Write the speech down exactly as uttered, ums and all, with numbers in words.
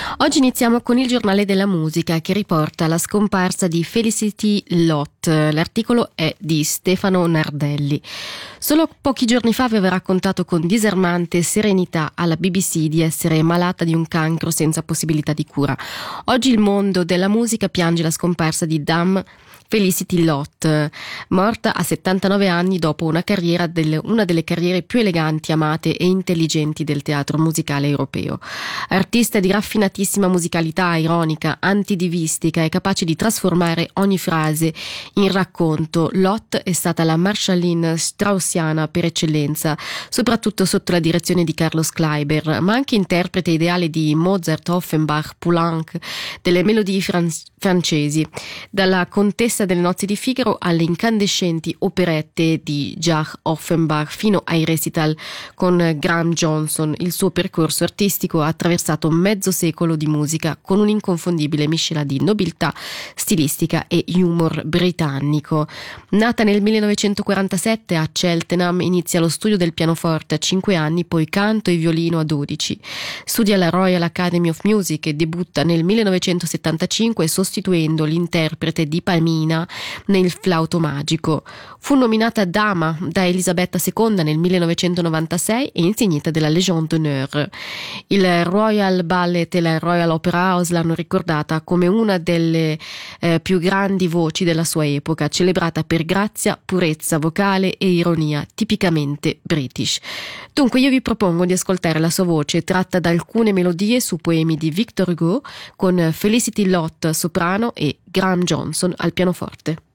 Oggi iniziamo con il giornale della musica che riporta la scomparsa di Felicity Lott. L'articolo è di Stefano Nardelli. Solo pochi giorni fa aveva raccontato con disarmante serenità alla B B C di essere malata di un cancro senza possibilità di cura. Oggi il mondo della musica piange la scomparsa di Dame Felicity Lott, morta a settantanove anni dopo una carriera delle, una delle carriere più eleganti, amate e intelligenti del teatro musicale europeo. Artista di raffinatissima musicalità, ironica, antidivistica e capace di trasformare ogni frase in racconto, Lott è stata la Marschallin straussiana per eccellenza, soprattutto sotto la direzione di Carlos Kleiber, ma anche interprete ideale di Mozart, Offenbach, Poulenc, delle melodie fran- francesi, dalla contessa delle nozze di Figaro alle incandescenti operette di Jacques Offenbach fino ai recital con Graham Johnson. Il suo percorso artistico ha attraversato mezzo secolo di musica con un'inconfondibile miscela di nobiltà stilistica e humor britannico. Nata nel millenovecentoquarantasette a Cheltenham, inizia lo studio del pianoforte a cinque anni, poi canto e violino a dodici. Studia alla Royal Academy of Music e debutta nel millenovecentosettantacinque sostituendo l'interprete di Palmina nel Flauto Magico. Fu nominata dama da Elisabetta seconda nel millenovecentonovantasei e insignita della Légion d'honneur. Il Royal Ballet e la Royal Opera House l'hanno ricordata come una delle eh, più grandi voci della sua epoca, celebrata per grazia, purezza vocale e ironia tipicamente british. Dunque io vi propongo di ascoltare la sua voce tratta da alcune melodie su poemi di Victor Hugo con Felicity Lott soprano e Graham Johnson al pianoforte.